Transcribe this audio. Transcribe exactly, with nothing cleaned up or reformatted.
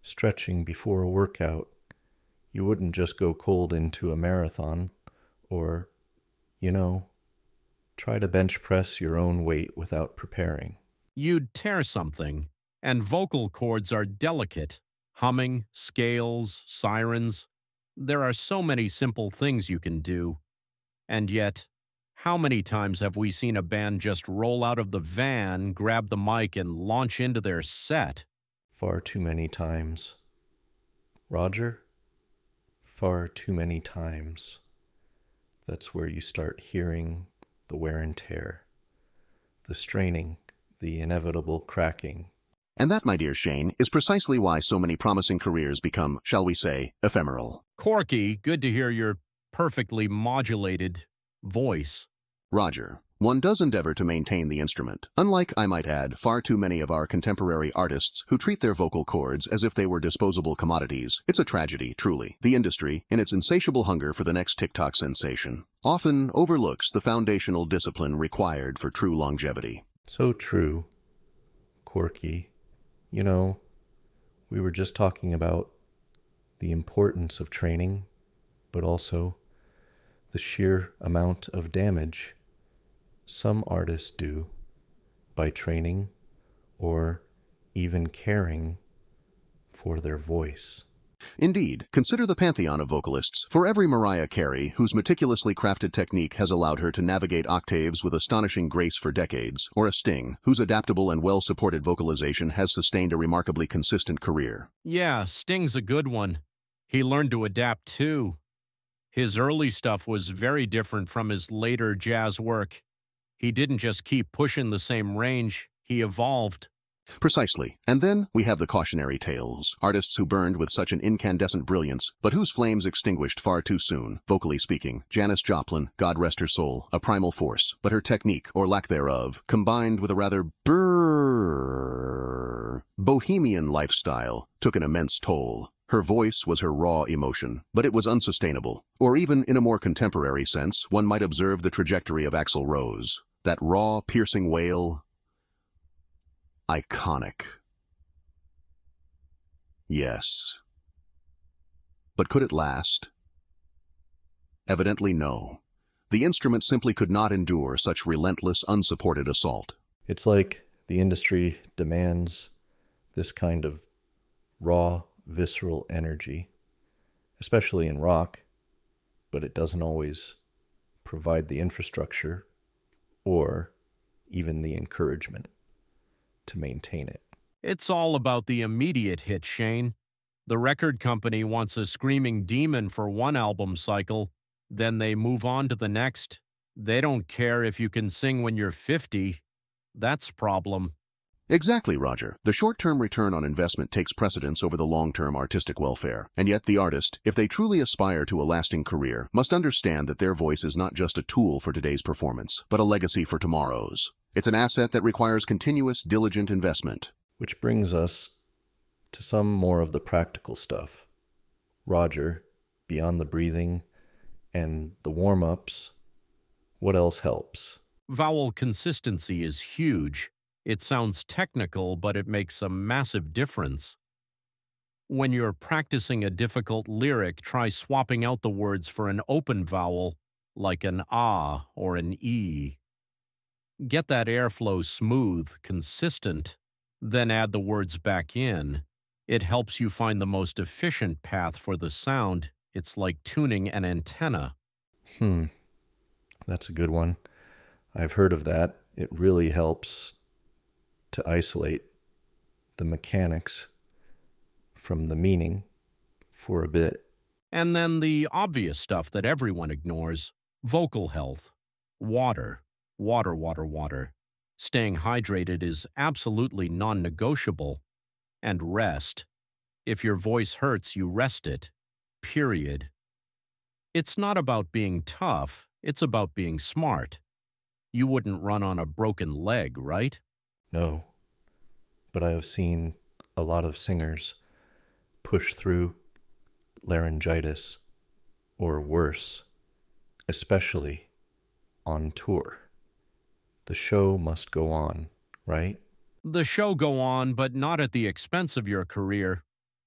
stretching before a workout. You wouldn't just go cold into a marathon or, you know, try to bench press your own weight without preparing. You'd tear something, and vocal cords are delicate. Humming, scales, sirens. There are so many simple things you can do. And yet, how many times have we seen a band just roll out of the van, grab the mic, and launch into their set? Far too many times. Roger? Far too many times. That's where you start hearing the wear and tear, the straining, the inevitable cracking. And that, my dear Shane, is precisely why so many promising careers become, shall we say, ephemeral. Corky, good to hear your perfectly modulated voice. Roger, one does endeavor to maintain the instrument, unlike, I might add, far too many of our contemporary artists who treat their vocal cords as if they were disposable commodities. It's a tragedy, truly. The industry, in its insatiable hunger for the next TikTok sensation, often overlooks the foundational discipline required for true longevity. So true, Corky. You know, we were just talking about the importance of training, but also the sheer amount of damage some artists do by training or even caring for their voice. Indeed, consider the pantheon of vocalists. For every Mariah Carey, whose meticulously crafted technique has allowed her to navigate octaves with astonishing grace for decades, or a Sting, whose adaptable and well-supported vocalization has sustained a remarkably consistent career. Yeah, Sting's a good one. He learned to adapt too. His early stuff was very different from his later jazz work. He didn't just keep pushing the same range, he evolved. Precisely. And then we have the cautionary tales. Artists who burned with such an incandescent brilliance, but whose flames extinguished far too soon. Vocally speaking, Janis Joplin, God rest her soul, a primal force, but her technique, or lack thereof, combined with a rather brrrr bohemian lifestyle, took an immense toll. Her voice was her raw emotion, but it was unsustainable. Or even in a more contemporary sense, one might observe the trajectory of Axl Rose. That raw, piercing wail, iconic. Yes. But could it last? Evidently no. The instrument simply could not endure such relentless, unsupported assault. It's like the industry demands this kind of raw, visceral energy, especially in rock, but it doesn't always provide the infrastructure or even the encouragement to maintain it. It's all about the immediate hit, Shane. The record company wants a screaming demon for one album cycle, then they move on to the next. They don't care if you can sing when you're fifty. That's problem. Exactly, Roger. The short-term return on investment takes precedence over the long-term artistic welfare. And yet the artist, if they truly aspire to a lasting career, must understand that their voice is not just a tool for today's performance, but a legacy for tomorrow's. It's an asset that requires continuous, diligent investment. Which brings us to some more of the practical stuff. Roger, beyond the breathing and the warm-ups, what else helps? Vowel consistency is huge. It sounds technical, but it makes a massive difference. When you're practicing a difficult lyric, try swapping out the words for an open vowel, like an ah or an e. Get that airflow smooth, consistent, then add the words back in. It helps you find the most efficient path for the sound. It's like tuning an antenna. Hmm, that's a good one. I've heard of that. It really helps to isolate the mechanics from the meaning for a bit. And then the obvious stuff that everyone ignores. Vocal health. Water. Water, water, water. Staying hydrated is absolutely non-negotiable. And rest. If your voice hurts, you rest it. Period. It's not about being tough. It's about being smart. You wouldn't run on a broken leg, right? No, but I have seen a lot of singers push through laryngitis or worse, especially on tour. The show must go on, right? The show go on, but not at the expense of your career.